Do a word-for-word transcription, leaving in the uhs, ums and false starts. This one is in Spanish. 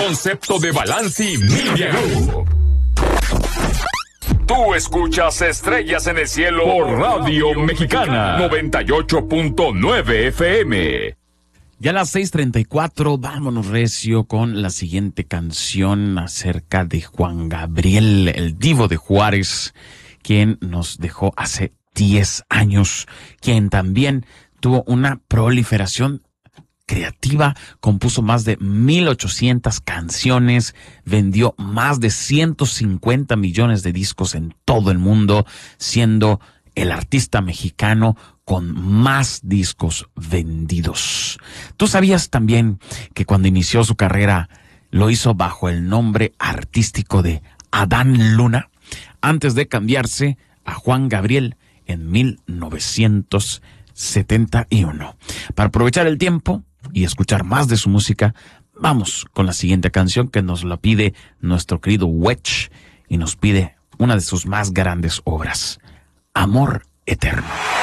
concepto de Balanci Media Group. Tú escuchas Estrellas en el Cielo por Radio Mexicana noventa y ocho punto nueve F M. Ya a las seis treinta y cuatro, vámonos recio con la siguiente canción acerca de Juan Gabriel, el divo de Juárez, quien nos dejó hace diez años, quien también tuvo una proliferación creativa, compuso más de mil ochocientas canciones, vendió más de ciento cincuenta millones de discos en todo el mundo, siendo el artista mexicano con más discos vendidos. ¿Tú sabías también que cuando inició su carrera lo hizo bajo el nombre artístico de Adán Luna, antes de cambiarse a Juan Gabriel en mil novecientos setenta y uno? Para aprovechar el tiempo y escuchar más de su música, vamos con la siguiente canción que nos la pide nuestro querido Wedge y nos pide una de sus más grandes obras, Amor Eterno.